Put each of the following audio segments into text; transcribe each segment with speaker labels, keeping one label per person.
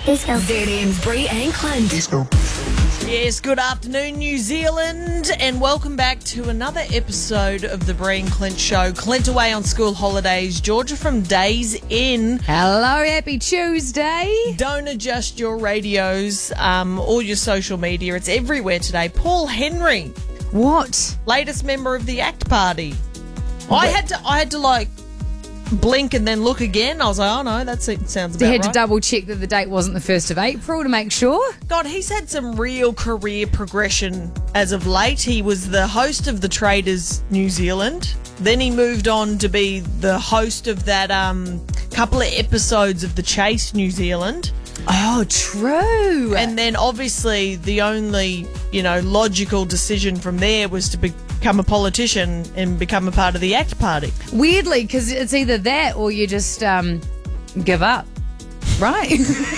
Speaker 1: ZM's Bree and Clint.
Speaker 2: Yes, good afternoon, New Zealand, and welcome back to another episode of the Bree and Clint Show. Clint away on school holidays, Georgia from Days Inn.
Speaker 3: Hello, happy Tuesday.
Speaker 2: Don't adjust your radios or your social media. It's everywhere today. Paul Henry,
Speaker 3: What?
Speaker 2: latest member of the ACT Party. I had to like blink and then look again. I was like, oh no, that sounds about
Speaker 3: They had
Speaker 2: right.
Speaker 3: to double check that the date wasn't the 1st of April to make sure.
Speaker 2: God, he's had some real career progression as of late. He was the host of the Traders New Zealand. Then he moved on to be the host of that couple of episodes of The Chase New Zealand.
Speaker 3: Oh, true.
Speaker 2: And then obviously the only, logical decision from there was to become a politician and become a part of the ACT Party.
Speaker 3: Weirdly, because it's either that or you just give up. Right.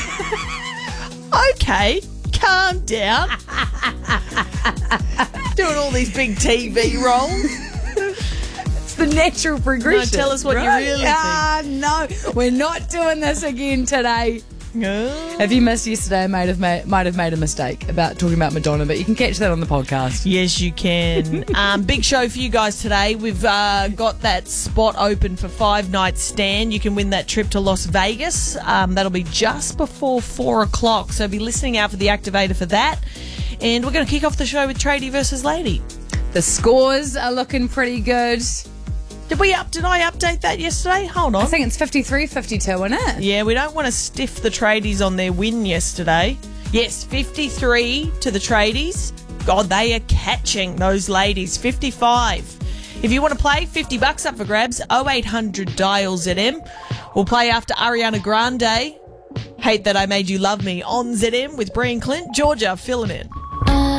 Speaker 2: Okay, calm down. Doing all these big TV roles.
Speaker 3: It's the natural progression.
Speaker 2: No, tell us what you really think.
Speaker 3: No, we're not doing this again today. If you missed yesterday, I might have made a mistake about talking about Madonna, but you can catch that on the podcast.
Speaker 2: Yes, you can. Big show for you guys today. We've got that spot open for 5 night stand. You can win that trip to Las Vegas. That'll be just before 4 o'clock. So be listening out for the activator for that. And we're going to kick off the show with Tradie versus Lady.
Speaker 3: The scores are looking pretty good.
Speaker 2: Did I update that yesterday? Hold on.
Speaker 3: I think it's 53-52, isn't it?
Speaker 2: Yeah, we don't want to stiff the tradies on their win yesterday. Yes, 53 to the tradies. God, they are catching those ladies. 55. If you want to play, $50 up for grabs. 0800 dial ZM. We'll play after Ariana Grande. Hate That I Made You Love Me on ZM with Bree and Clint. Georgia filling in.